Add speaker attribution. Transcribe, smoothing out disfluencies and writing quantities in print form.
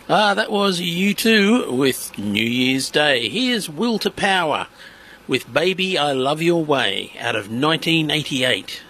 Speaker 1: That was U2 with New Year's Day. Here's Will to Power with Baby I Love Your Way out of 1988.